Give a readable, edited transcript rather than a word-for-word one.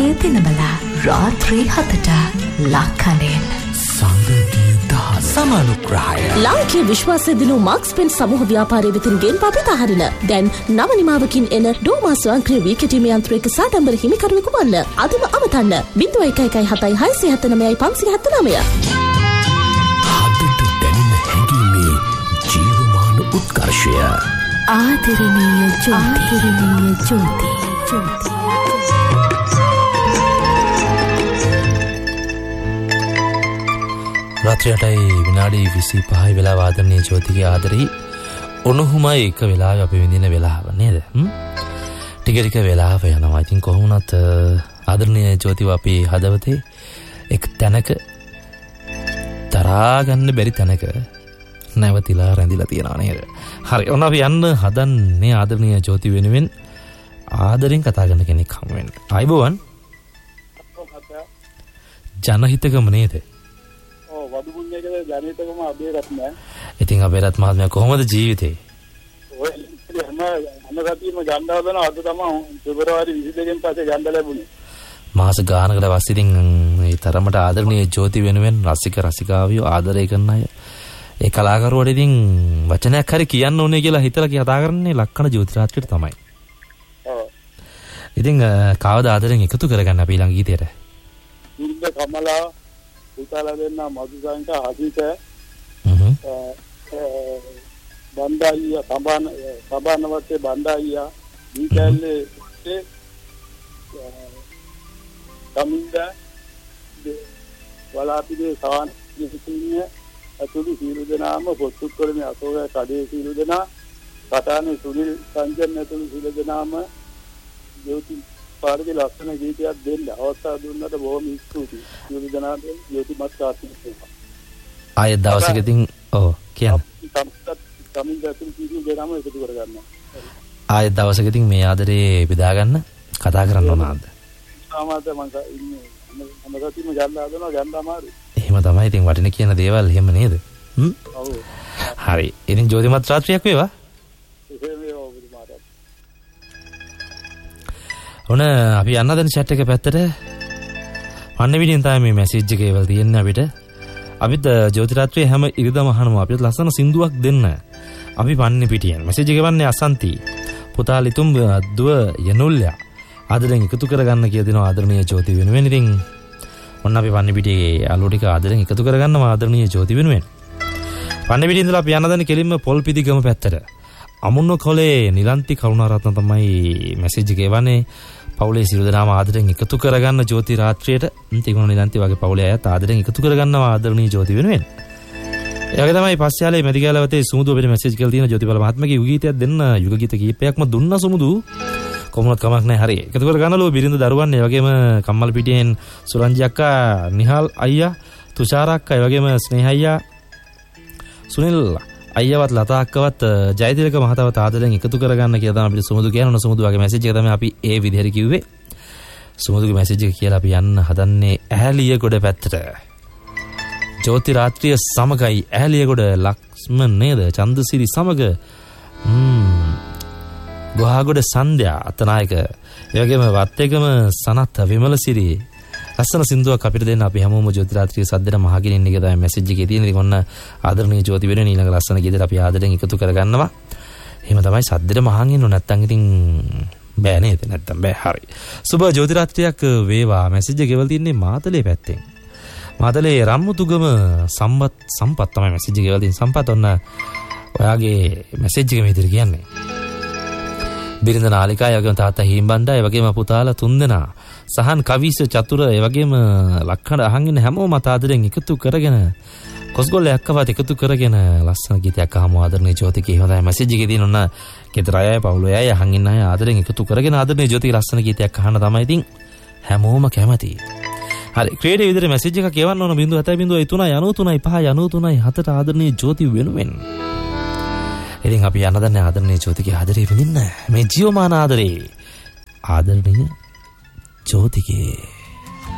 දිනබලා රාත්‍රී 7ට ලක්කඩෙන් සංගතිය දහස් සමානුග්‍රහය ලාංකීය විශ්වාසය දිනු මාක්ස් පෙන් සමූහ ව්‍යාපාරයේ වෙතින් ගෙන් පපිත හරින දැන් නව නිමාවකින් එන ඩෝමා ස්වයංක්‍රීය වීකටීම යන්ත්‍රයක සාඩම්බර හිමිකරුවෙකු වන්න අදම අමතන්න 0117769579 හදට දැනෙන හැඟීමේ ජීවමාන උත්කර්ෂය ආදරණීය ජෝති රාත්‍රී 8යි විනාඩි 25 වෙලා වාදනයේ ජෝතිගේ ආදරේ ඔනොහුමයි එක වෙලාවෙ අපි විඳින වෙලාව නේද? ටික වෙලාව යනවා. ඉතින් කොහොමුණත් ආදරණීය ජෝතිව අපි හදවතේ එක් තැනක තරහා ගන්න බැරි තැනක නැවතිලා රැඳිලා තියෙනවා නේද? හරි. ඔන්න අපි යන්න හදන්නේ ආදරණීය ජෝති වෙනුවෙන් ආදරෙන් කතා කරන කෙනෙක් හමු වෙන්න. ආයිබෝවන්. ජනහිතකම නේද? ජනහිතකම අබේරත්න. ඉතින් අබේරත් මහත්මයා කොහොමද ජීවිතේ? ඔය අනගතියම ගන්න හදන අද තමයි පෙබරවාරි 22 න් පස්සේ ගන්න ලැබුණේ. මාස ගානකට පස්සේ ඉතින් මේ තරමට ආදරණීය ජෝති වෙනුවෙන් රසිකාවියෝ ආදරය කරන අය ඒ කලාකරුවට ඉතින් වචනයක් හරි කියන්න ඕනේ කියලා හිතලා කතා කරන්නේ ලක්කන ජෝති රාත්‍රියට තමයි. ඔව්. ඉතින් කවද ආදරෙන් එකතු කරගන්න අපි ළඟ ගීතයට? ඉන්න කමලා උතාලා දෙන්න මధుසංක හසිත බණ්ඩායියා සබානවත්තේ බණ්ඩායියා දීකල්ලේ කමින්ද වලාපිගේ සාන් කිසිනිය අතුළු සීල දනාම පොත්තුත් කරන්නේ අසෝක කඩේ සීල දනා කතානේ සුනිල් සංජන් ඇතුළු සීල දනාම ජෝති පාරේ ලස්සන ගීතයක් දෙන්න අවස්ථාව දුන්නට බොහොම ස්තුතියි. සීල දනාට ජෝතිමත් කාර්යයක්. ආයෙත් දවසක ඉතින් ඔව් කියන්න. කමින්ද ඇතුළු සීල දනාම එකතු කරගන්නවා. ආයෙත් දවසක ඉතින් මේ ආදරේ බෙදා ගන්න කතා කරන්න ඕන ආද? සාමාන්‍යයෙන් මම ඉන්නේ අමගතියම ගන්න හදනවා ගන්න අමාරුයි. එහෙම තමයි ඉතින් වටින කියන දේවල් එහෙම නේද? ඔව්. හරි. ඉතින් ජෝතිමත් රාත්‍රියක් වේවා. එහෙම වේවා ඔබතුමාට. ඔන්න අපි යන්න දැන් chat එක පැත්තට. වන්න විදිහින් තමයි මේ මැසේජ් එක ඒවල් තියෙන්නේ අපිට. අපිත් ජෝති රාත්‍රියේ හැම ඉරිදම අහනවා අපිට ලස්සන සින්දුවක් දෙන්න. අපි වන්නේ පිටියෙන්. මැසේජ් එක වන්නේ අසන්ති. පුතා ලිතුම් දුව යනුල්ලා. ආදරෙන් එකතු කරගන්න කියලා දෙනවා ආදරණීය ජෝති වෙනුවෙන්. ඉතින් ඔන්න අපි වන්නේ පිටියේ අලු ටික ආදරෙන් එකතු කරගන්නවා ආදරණීය ජෝති වෙනුවෙන්. වන්නේ පිටියේ ඉඳලා අපි යන්න දැන් කෙලින්ම පොල්පිදිගම පැත්තට. අමුන්න කොලේ නිලන්ති කරුණාරත්න තමයි මැසේජ් එක එවන්නේ. පවුලේ සියලු දෙනාම ආදරෙන් එකතු කරගන්න ජෝති රාත්‍රියට. තිගුණ නිලන්ති වගේ පවුලේ අයත් ආදරෙන් එකතු කරගන්නවා ආදරණීය ජෝති වෙනුවෙන්. ඒ වගේ තමයි පස්යාලේ මැදිගාලවතේ සුමුදු අපිට මැසේජ් කරලා තියෙන ජෝතිපාල මහත්මයාගේ යුග ගීතයක් දෙන්න යුග ගීත කීපයක්ම දුන්න සුමුදු. කොමුණත් කමක් නැහැ හරි. එකතු කරගන්නලෝ බිරිඳ දරුවන් ඒ වගේම කම්මල් පිටියෙන් සුරංජි අක්කා, නිහාල් අයියා, තුෂාර අක්කා, ඒ වගේම ස්නේහ අයියා, සුනිල් අයියාවත් ලතා අක්කවත් ජයතිලක මහතාවත් ආදරෙන් එකතු කරගන්න කියලා තමයි අපිට සුමුදු කියන සුමුදු වගේ මැසේජ් එක තමයි අපි ඒ විදිහට කිව්වේ. සුමුදුගේ මැසේජ් එක කියලා අපි යන්න හදන්නේ ඇහැලියගොඩ පැත්තට. ජෝති රාත්‍රිය සමගයි ඇහැලියගොඩ ලක්ෂ්මන් නේද? චන්දසිරි සමග ගොහාගොඩ සන්ධ්‍යා අතනායක ඒ වගේම වත්තේගම සනත් විමලසිරි ලස්සන සින්දුවක් අපිට දෙන්න අපි හැමෝම ජෝති රාත්‍රියේ සද්දෙට මහගිනින්න එක තමයි මැසේජ් එකේ තියෙන. ඉතින් ඔන්න ආදරණීය ජෝති වෙනුවෙන් ඊළඟ ලස්සන ගීතයට අපි ආදරෙන් එකතු කරගන්නවා. එහෙම තමයි සද්දෙට මහන් ඉන්නු නැත්තම් ඉතින් බෑ නේද? නැත්තම් බෑ. හරි. සුබ ජෝති රාත්‍රියක් වේවා. මැසේජ් එක ගෙවල් තින්නේ මාතලේ පැත්තෙන්. මාතලේ රම්මුතුගම සම්පත් තමයි මැසේජ් එක ගෙවල් තින්නේ. සම්පත් ඔන්න ඔයාගේ මැසේජ් එක මේ විදිහට කියන්නේ. බිරිඳ නාලිකා ඒ වගේම තාත්තා හීම්බණ්ඩා ඒ වගේම පුතාලා තුන්දෙනා සහන් කවිස චතුර ඒ වගේම ලක්කඩ අහන් ඉන්න හැමෝම ආදරෙන් එකතු කරගෙන කොස්ගොල්ලේ අක්කවත් එකතු කරගෙන ලස්සන ගීතයක් අහමු ආදරණීය ජෝතිගේ. හොඳයි මැසේජ් එකේ තියෙන ඔන්න ගෙදර අය පවුලේ අය අහන් ඉන්න අය ආදරෙන් එකතු කරගෙන ආදරණීය ජෝතිගේ ලස්සන ගීතයක් අහන්න තමයි ඉතින් හැමෝම කැමති. හරි ක්‍රියේටිව් විදිහට මැසේජ් එකක් කියවන්න ඕන 0.7039357 ආදරණීය ජෝති වෙනුවෙන්. ඉතින් අපි යන්න දන්නේ ආදරණීය ජෝතිගේ ආදරේ විඳින්න මේ ජීවමාන ආදරේ ආදරණීය ජෝතිගේ